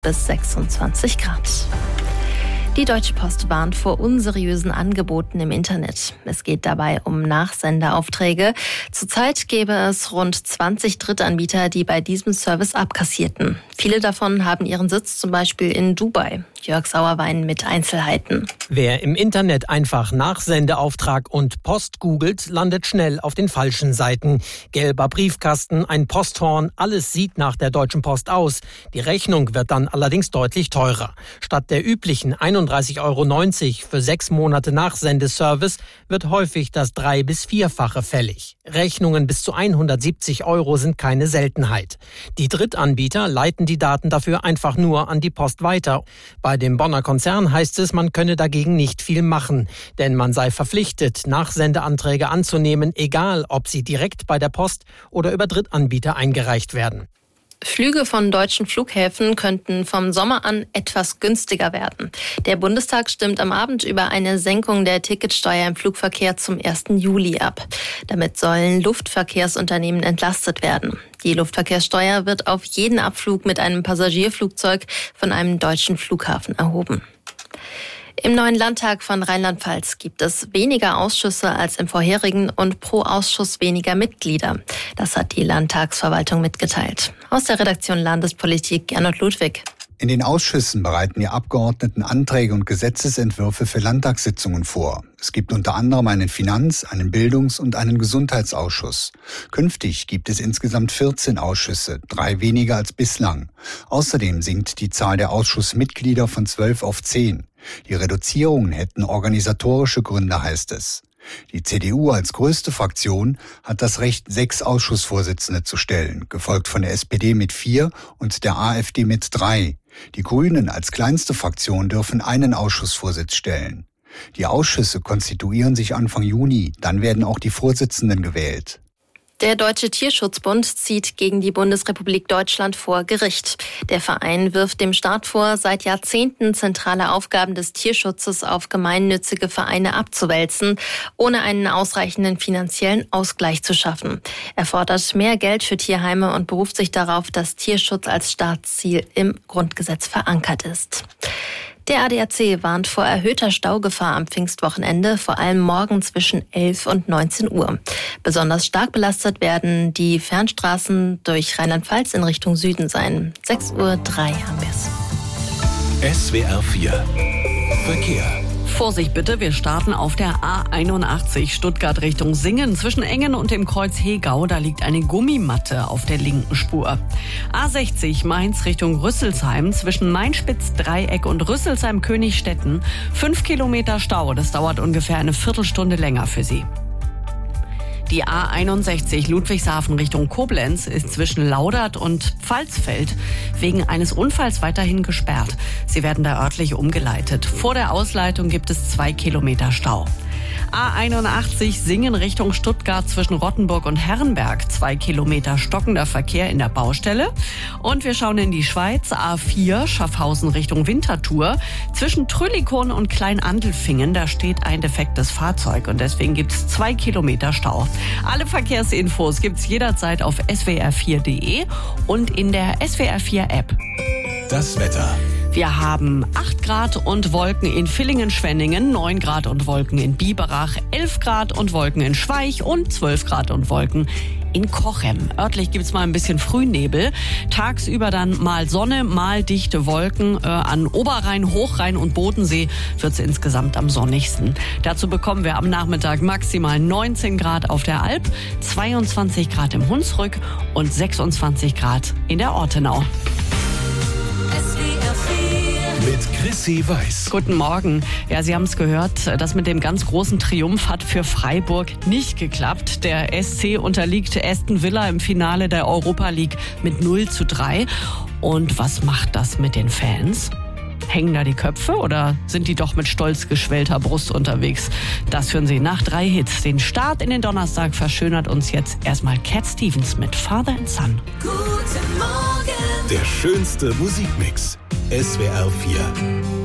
bis 26 Grad. Die Deutsche Post warnt vor unseriösen Angeboten im Internet. Es geht dabei um Nachsendeaufträge. Zurzeit gäbe es rund 20 Drittanbieter, die bei diesem Service abkassierten. Viele davon haben ihren Sitz zum Beispiel in Dubai. Jörg Sauerwein mit Einzelheiten. Wer im Internet einfach Nachsendeauftrag und Post googelt, landet schnell auf den falschen Seiten. Gelber Briefkasten, ein Posthorn, alles sieht nach der Deutschen Post aus. Die Rechnung wird dann allerdings deutlich teurer. Statt der üblichen 31,90 € für 6 Monate Nachsendeservice wird häufig das 3- bis 4-fache fällig. Rechnungen bis zu 170 € sind keine Seltenheit. Die Drittanbieter leiten die Daten dafür einfach nur an die Post weiter. Bei dem Bonner Konzern heißt es, man könne dagegen nicht viel machen, denn man sei verpflichtet, Nachsendeanträge anzunehmen, egal ob sie direkt bei der Post oder über Drittanbieter eingereicht werden. Flüge von deutschen Flughäfen könnten vom Sommer an etwas günstiger werden. Der Bundestag stimmt am Abend über eine Senkung der Ticketsteuer im Flugverkehr zum 1. Juli ab. Damit sollen Luftverkehrsunternehmen entlastet werden. Die Luftverkehrssteuer wird auf jeden Abflug mit einem Passagierflugzeug von einem deutschen Flughafen erhoben. Im neuen Landtag von Rheinland-Pfalz gibt es weniger Ausschüsse als im vorherigen und pro Ausschuss weniger Mitglieder. Das hat die Landtagsverwaltung mitgeteilt. Aus der Redaktion Landespolitik Gernot Ludwig. In den Ausschüssen bereiten die Abgeordneten Anträge und Gesetzesentwürfe für Landtagssitzungen vor. Es gibt unter anderem einen Finanz-, einen Bildungs- und einen Gesundheitsausschuss. Künftig gibt es insgesamt 14 Ausschüsse, 3 weniger als bislang. Außerdem sinkt die Zahl der Ausschussmitglieder von 12 auf 10. Die Reduzierungen hätten organisatorische Gründe, heißt es. Die CDU als größte Fraktion hat das Recht, 6 Ausschussvorsitzende zu stellen, gefolgt von der SPD mit 4 und der AfD mit 3. Die Grünen als kleinste Fraktion dürfen einen Ausschussvorsitz stellen. Die Ausschüsse konstituieren sich Anfang Juni, dann werden auch die Vorsitzenden gewählt. Der Deutsche Tierschutzbund zieht gegen die Bundesrepublik Deutschland vor Gericht. Der Verein wirft dem Staat vor, seit Jahrzehnten zentrale Aufgaben des Tierschutzes auf gemeinnützige Vereine abzuwälzen, ohne einen ausreichenden finanziellen Ausgleich zu schaffen. Er fordert mehr Geld für Tierheime und beruft sich darauf, dass Tierschutz als Staatsziel im Grundgesetz verankert ist. Der ADAC warnt vor erhöhter Staugefahr am Pfingstwochenende, vor allem morgen zwischen 11 und 19 Uhr. Besonders stark belastet werden die Fernstraßen durch Rheinland-Pfalz in Richtung Süden sein. 6:03 Uhr haben wir es. SWR 4 Verkehr. Vorsicht bitte, wir starten auf der A81 Stuttgart Richtung Singen. Zwischen Engen und dem Kreuz Hegau, da liegt eine Gummimatte auf der linken Spur. A60 Mainz Richtung Rüsselsheim, zwischen Mainspitz-Dreieck und Rüsselsheim-Königstetten. 5 Kilometer Stau, das dauert ungefähr eine Viertelstunde länger für Sie. Die A61 Ludwigshafen Richtung Koblenz ist zwischen Laudert und Pfalzfeld wegen eines Unfalls weiterhin gesperrt. Sie werden da örtlich umgeleitet. Vor der Ausleitung gibt es 2 Kilometer Stau. A81 Singen Richtung Stuttgart zwischen Rottenburg und Herrenberg. 2 Kilometer stockender Verkehr in der Baustelle. Und wir schauen in die Schweiz. A4 Schaffhausen Richtung Winterthur. Zwischen Trüllikon und Kleinandelfingen, da steht ein defektes Fahrzeug. Und deswegen gibt es 2 Kilometer Stau. Alle Verkehrsinfos gibt's jederzeit auf swr4.de und in der SWR4-App. Das Wetter. Wir haben 8 Grad und Wolken in Villingen-Schwenningen, 9 Grad und Wolken in Biberach, 11 Grad und Wolken in Schweich und 12 Grad und Wolken in Cochem. Örtlich gibt's mal ein bisschen Frühnebel. Tagsüber dann mal Sonne, mal dichte Wolken. An Oberrhein, Hochrhein und Bodensee wird's insgesamt am sonnigsten. Dazu bekommen wir am Nachmittag maximal 19 Grad auf der Alp, 22 Grad im Hunsrück und 26 Grad in der Ortenau. Mit Chrissy Weiß. Guten Morgen. Ja, Sie haben es gehört, das mit dem ganz großen Triumph hat für Freiburg nicht geklappt. Der SC unterliegt Aston Villa im Finale der Europa League mit 0:3. Und was macht das mit den Fans? Hängen da die Köpfe oder sind die doch mit stolz geschwellter Brust unterwegs? Das hören Sie nach 3 Hits. Den Start in den Donnerstag verschönert uns jetzt erstmal Cat Stevens mit Father and Son. Guten Morgen. Der schönste Musikmix. SWR 4.